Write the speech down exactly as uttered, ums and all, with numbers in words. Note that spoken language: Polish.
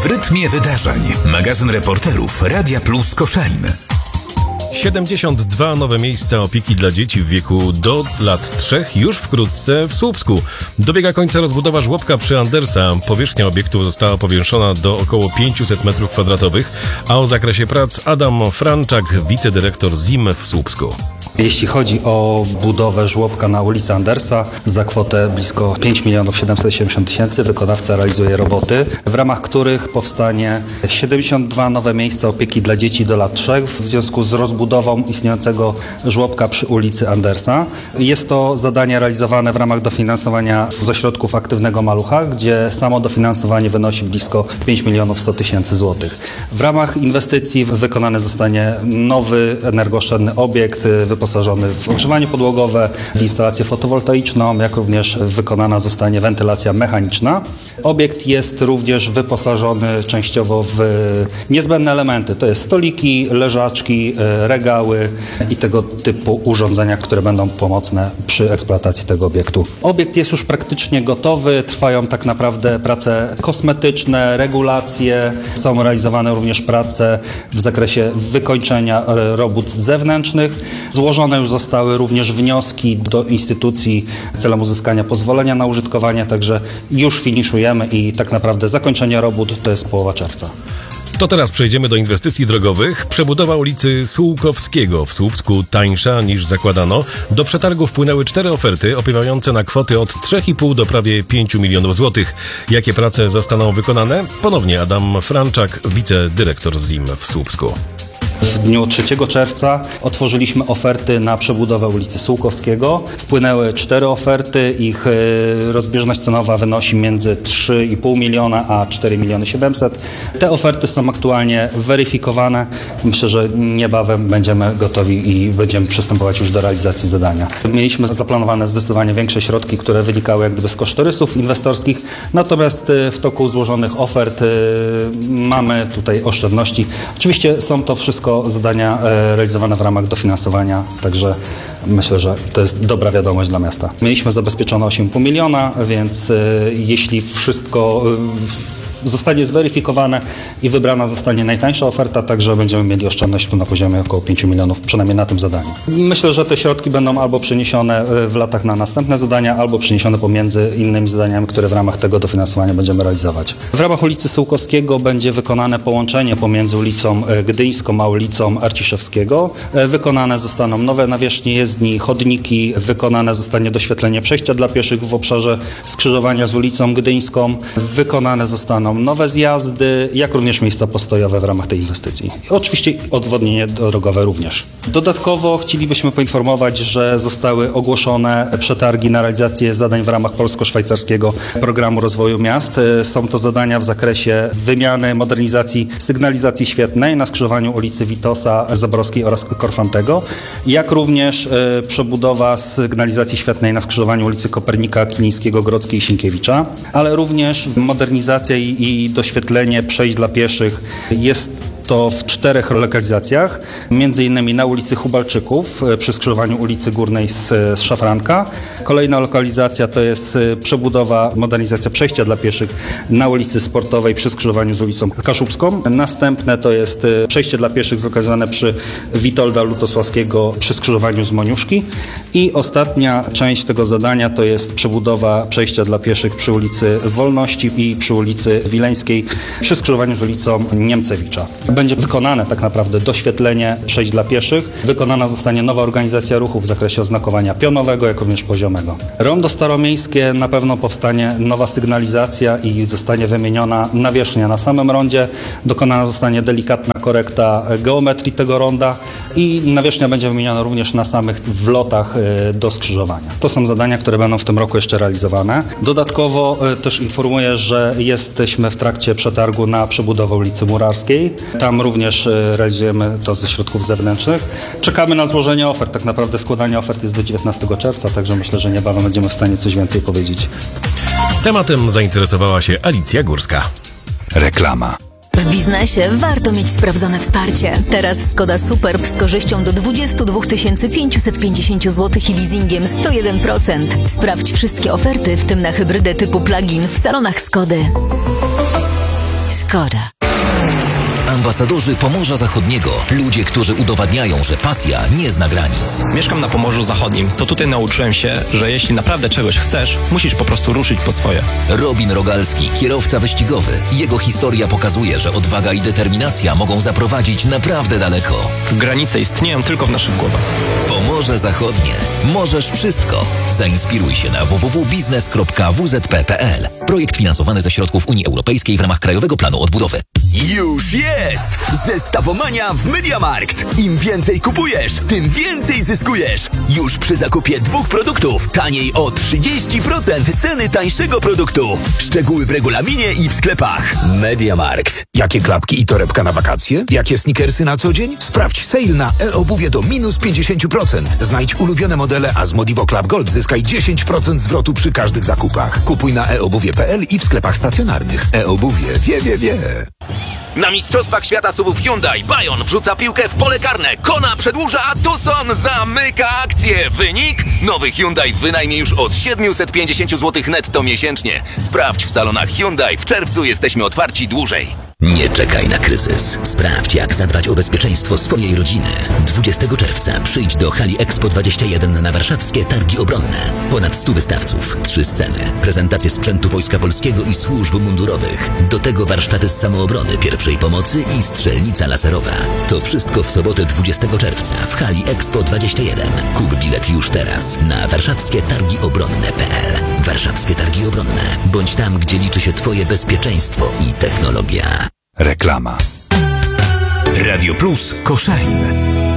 W rytmie wydarzeń. Magazyn reporterów Radia Plus Koszalin. siedemdziesiąt dwa nowe miejsca opieki dla dzieci w wieku do lat trzech już wkrótce w Słupsku. Dobiega końca rozbudowa żłobka przy Andersa. Powierzchnia obiektu została powiększona do około pięćset metrów kwadratowych, a o zakresie prac Adam Franczak, wicedyrektor Z I M w Słupsku. Jeśli chodzi o budowę żłobka na ulicy Andersa, za kwotę blisko pięć milionów siedemset siedemdziesiąt tysięcy wykonawca realizuje roboty, w ramach których powstanie siedemdziesiąt dwa nowe miejsca opieki dla dzieci do lat trzech w związku z rozbudową istniejącego żłobka przy ulicy Andersa. Jest to zadanie realizowane w ramach dofinansowania ze środków Aktywnego Malucha, gdzie samo dofinansowanie wynosi blisko pięć milionów sto tysięcy złotych. W ramach inwestycji wykonany zostanie nowy energooszczędny obiekt wyposażony w ogrzewanie podłogowe, w instalację fotowoltaiczną, jak również wykonana zostanie wentylacja mechaniczna. Obiekt jest również wyposażony częściowo w niezbędne elementy, to jest stoliki, leżaczki, regały i tego typu urządzenia, które będą pomocne przy eksploatacji tego obiektu. Obiekt jest już praktycznie gotowy, trwają tak naprawdę prace kosmetyczne, regulacje, są realizowane również prace w zakresie wykończenia robót zewnętrznych. Złożone już zostały również wnioski do instytucji celem uzyskania pozwolenia na użytkowanie, także już finiszujemy i tak naprawdę zakończenie robót to jest połowa czerwca. To teraz przejdziemy do inwestycji drogowych. Przebudowa ulicy Sułkowskiego w Słupsku tańsza niż zakładano. Do przetargu wpłynęły cztery oferty opiewające na kwoty od trzy i pół do prawie pięć milionów złotych. Jakie prace zostaną wykonane? Ponownie Adam Franczak, wicedyrektor Z I M w Słupsku. W dniu trzeciego czerwca otworzyliśmy oferty na przebudowę ulicy Sułkowskiego. Wpłynęły cztery oferty, ich rozbieżność cenowa wynosi między trzy i pół miliona a cztery miliony siedemset. Te oferty są aktualnie weryfikowane. Myślę, że niebawem będziemy gotowi i będziemy przystępować już do realizacji zadania. Mieliśmy zaplanowane zdecydowanie większe środki, które wynikały jak gdyby z kosztorysów inwestorskich, natomiast w toku złożonych ofert mamy tutaj oszczędności. Oczywiście są to wszystko zadania realizowane w ramach dofinansowania, także myślę, że to jest dobra wiadomość dla miasta. Mieliśmy zabezpieczone osiem i pół miliona, więc jeśli wszystko zostanie zweryfikowane i wybrana zostanie najtańsza oferta, także będziemy mieli oszczędność tu na poziomie około pięć milionów, przynajmniej na tym zadaniu. Myślę, że te środki będą albo przeniesione w latach na następne zadania, albo przeniesione pomiędzy innymi zadaniami, które w ramach tego dofinansowania będziemy realizować. W ramach ulicy Sułkowskiego będzie wykonane połączenie pomiędzy ulicą Gdyńską a ulicą Arciszewskiego. Wykonane zostaną nowe nawierzchnie jezdni, chodniki, wykonane zostanie doświetlenie przejścia dla pieszych w obszarze skrzyżowania z ulicą Gdyńską, wykonane zostaną nowe zjazdy, jak również miejsca postojowe w ramach tej inwestycji. I oczywiście odwodnienie drogowe również. Dodatkowo chcielibyśmy poinformować, że zostały ogłoszone przetargi na realizację zadań w ramach polsko-szwajcarskiego programu rozwoju miast. Są to zadania w zakresie wymiany, modernizacji sygnalizacji świetlnej na skrzyżowaniu ulicy Witosa, Zaborowskiej oraz Korfantego, jak również przebudowa sygnalizacji świetlnej na skrzyżowaniu ulicy Kopernika, Kilińskiego, Grodzkiej i Sienkiewicza, ale również modernizacja i i doświetlenie przejść dla pieszych jest to w czterech lokalizacjach, między innymi na ulicy Hubalczyków przy skrzyżowaniu ulicy Górnej z, z Szafranka. Kolejna lokalizacja to jest przebudowa, modernizacja przejścia dla pieszych na ulicy Sportowej przy skrzyżowaniu z ulicą Kaszubską. Następne to jest przejście dla pieszych zlokalizowane przy Witolda Lutosławskiego przy skrzyżowaniu z Moniuszki. I ostatnia część tego zadania to jest przebudowa przejścia dla pieszych przy ulicy Wolności i przy ulicy Wileńskiej przy skrzyżowaniu z ulicą Niemcewicza. Będzie wykonane tak naprawdę doświetlenie przejść dla pieszych. Wykonana zostanie nowa organizacja ruchu w zakresie oznakowania pionowego, jak również poziomego. Rondo Staromiejskie, na pewno powstanie nowa sygnalizacja i zostanie wymieniona nawierzchnia na samym rondzie. Dokonana zostanie delikatna korekta geometrii tego ronda i nawierzchnia będzie wymieniona również na samych wlotach do skrzyżowania. To są zadania, które będą w tym roku jeszcze realizowane. Dodatkowo też informuję, że jesteśmy w trakcie przetargu na przebudowę ulicy Murarskiej. Tam również realizujemy to ze środków zewnętrznych. Czekamy na złożenie ofert. Tak naprawdę składanie ofert jest do dziewiętnastego czerwca, także myślę, że niebawem będziemy w stanie coś więcej powiedzieć. Tematem zainteresowała się Alicja Górska. Reklama. W biznesie warto mieć sprawdzone wsparcie. Teraz Skoda Superb z korzyścią do dwadzieścia dwa tysiące pięćset pięćdziesiąt złotych i leasingiem sto jeden procent. Sprawdź wszystkie oferty, w tym na hybrydę typu plug-in w salonach Skody. Škoda. Ambasadorzy Pomorza Zachodniego. Ludzie, którzy udowadniają, że pasja nie zna granic. Mieszkam na Pomorzu Zachodnim. To tutaj nauczyłem się, że jeśli naprawdę czegoś chcesz, musisz po prostu ruszyć po swoje. Robin Rogalski, kierowca wyścigowy. Jego historia pokazuje, że odwaga i determinacja mogą zaprowadzić naprawdę daleko. Granice istnieją tylko w naszych głowach. Pomorze Zachodnie. Możesz wszystko. Zainspiruj się na w w w kropka biznes kropka w z p kropka p l. Projekt finansowany ze środków Unii Europejskiej w ramach Krajowego Planu Odbudowy. Już jest! Zestawomania w MediaMarkt. Im więcej kupujesz, tym więcej zyskujesz. Już przy zakupie dwóch produktów taniej o trzydzieści procent ceny tańszego produktu. Szczegóły w regulaminie i w sklepach. MediaMarkt. Jakie klapki i torebka na wakacje? Jakie sneakersy na co dzień? Sprawdź sale na e-obuwie do minus pięćdziesiąt procent. Znajdź ulubione modele, a z Modivo Club Gold zyskaj dziesięć procent zwrotu przy każdych zakupach. Kupuj na e obuwie kropka p l i w sklepach stacjonarnych. E-obuwie wie, wie, wie. Na Mistrzostwach Świata SUVów Hyundai Bayon wrzuca piłkę w pole karne. Kona przedłuża, a Tucson zamyka akcję. Wynik? Nowy Hyundai w wynajmie już od siedemset pięćdziesiąt złotych netto miesięcznie. Sprawdź w salonach Hyundai. W czerwcu jesteśmy otwarci dłużej. Nie czekaj na kryzys. Sprawdź, jak zadbać o bezpieczeństwo swojej rodziny. dwudziestego czerwca przyjdź do hali Expo dwadzieścia jeden na warszawskie Targi Obronne. Ponad stu wystawców, trzy sceny, prezentacje sprzętu Wojska Polskiego i służb mundurowych. Do tego warsztaty z samoobrony, pierwszej pomocy i strzelnica laserowa. To wszystko w sobotę dwudziestego czerwca w hali Expo dwadzieścia jeden. Kup bilet już teraz na warszawskie targi obronne kropka p l. Warszawskie Targi Obronne. Bądź tam, gdzie liczy się Twoje bezpieczeństwo i technologia. Reklama. Radio Plus Koszalin.